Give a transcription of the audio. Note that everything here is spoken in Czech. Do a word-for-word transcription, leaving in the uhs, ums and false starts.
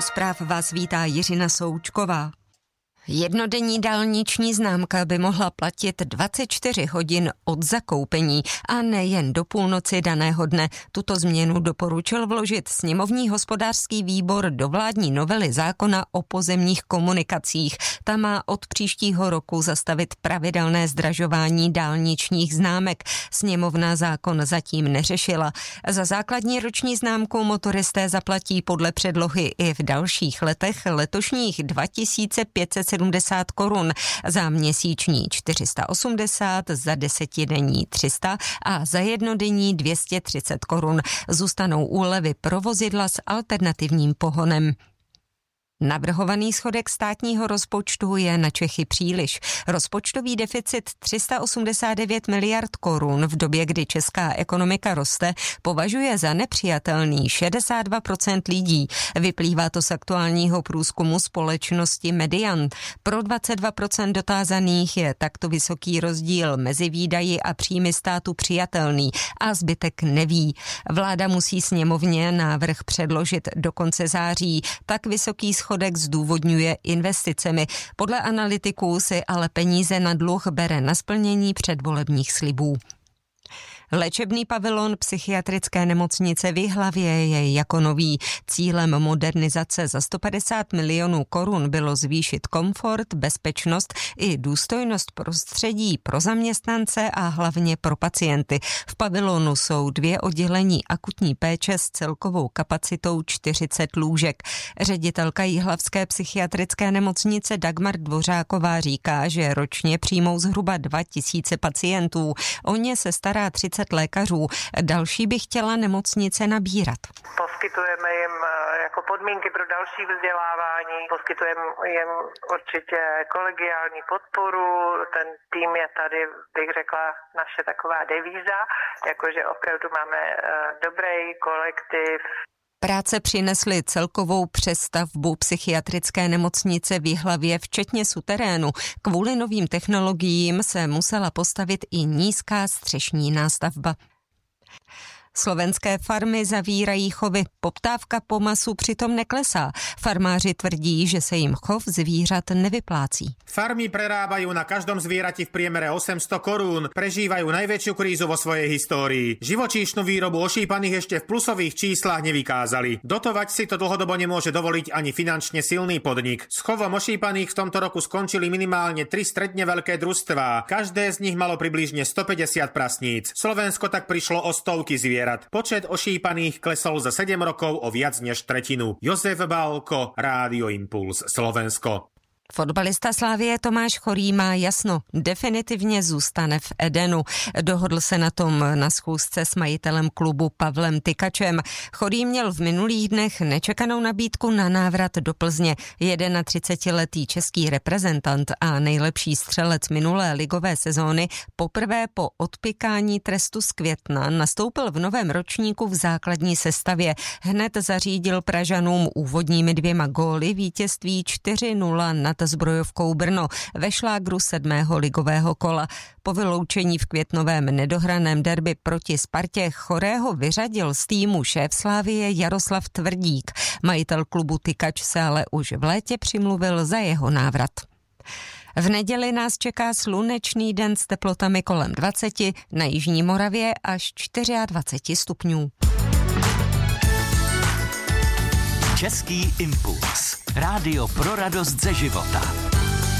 bloku zpráv vás vítá Jiřina Součková. Jednodenní dálniční známka by mohla platit dvacet čtyři hodin od zakoupení a nejen do půlnoci daného dne. Tuto změnu doporučil vložit sněmovní hospodářský výbor do vládní novely zákona o pozemních komunikacích. Ta má od příštího roku zastavit pravidelné zdražování dálničních známek. Sněmovna zákon zatím neřešila. Za základní roční známku motoristé zaplatí podle předlohy i v dalších letech letošních dva tisíce pět set sedmdesát korun, za měsíční čtyři sta osmdesát, za desetidenní tři sta a za jednodenní dvě stě třicet korun. Zůstanou úlevy pro vozidla s alternativním pohonem. Navrhovaný schodek státního rozpočtu je na Čechy příliš. Rozpočtový deficit tři sta osmdesát devět miliard korun v době, kdy česká ekonomika roste, považuje za nepřijatelný šedesát dva procent lidí. Vyplývá to z aktuálního průzkumu společnosti Median. Pro dvacet dva procent dotázaných je takto vysoký rozdíl mezi výdaji a příjmy státu přijatelný a zbytek neví. Vláda musí sněmovně návrh předložit do konce září. Tak vysoký schodek Schodek zdůvodňuje investicemi. Podle analytiků si ale peníze na dluh bere na splnění předvolebních slibů. Léčebný pavilon psychiatrické nemocnice v Jihlavě je jako nový. Cílem modernizace za sto padesát milionů korun bylo zvýšit komfort, bezpečnost i důstojnost prostředí pro zaměstnance a hlavně pro pacienty. V pavilonu jsou dvě oddělení akutní péče s celkovou kapacitou čtyřicet lůžek. Ředitelka Jihlavské psychiatrické nemocnice Dagmar Dvořáková říká, že ročně přijmou zhruba dva tisíce pacientů. O ně se stará třicet lékařů. Další by chtěla nemocnice nabírat. Poskytujeme jim jako podmínky pro další vzdělávání, poskytujeme jim určitě kolegiální podporu. Ten tým je tady, bych řekla, naše taková devíza, jakože opravdu máme dobrý kolektiv. Práce přinesly celkovou přestavbu psychiatrické nemocnice v Jihlavě, včetně suterénu. Kvůli novým technologiím se musela postavit i nízká střešní nástavba. Slovenské farmy zavírají chovy, poptávka po masu přitom neklesá. Farmáři tvrdí, že se jim chov zvířat nevyplácí. Farmy prerábajú na každom zvierati v priemere osemsto korún, prežívajú najväčšiu krízu vo svojej histórii. Živočíšnu výrobu ošípaných ešte v plusových číslach nevykázali. Dotovať si to dlhodobo nemôže dovoliť ani finančne silný podnik. S chovom ošípaných v tomto roku skončili minimálne tri stredne veľké družstvá. Každé z nich malo približne stopäťdesiat prasníc. Slovensko tak prišlo o stovky zvierat. Počet ošípaných klesol za sedem rokov o viac než tretinu. Jozef Bálko, Rádio Impuls, Slovensko. Fotbalista Slavie Tomáš Chorý má jasno, definitivně zůstane v Edenu. Dohodl se na tom na schůzce s majitelem klubu Pavlem Tykačem. Chorý měl v minulých dnech nečekanou nabídku na návrat do Plzně. třicetiletý český reprezentant a nejlepší střelec minulé ligové sezóny poprvé po odpykání trestu z května nastoupil v novém ročníku v základní sestavě. Hned zařídil Pražanům úvodními dvěma góly vítězství čtyři nula nad Zbrojovkou Brno ve šlágru sedmého ligového kola. Po vyloučení v květnovém nedohraném derby proti Spartě Chorého vyřadil z týmu šéf Slavie Jaroslav Tvrdík. Majitel klubu Tykač se ale už v létě přimluvil za jeho návrat. V neděli nás čeká slunečný den s teplotami kolem dvaceti, na jižní Moravě až dvacet čtyři stupňů. Český impuls. Rádio pro radost ze života.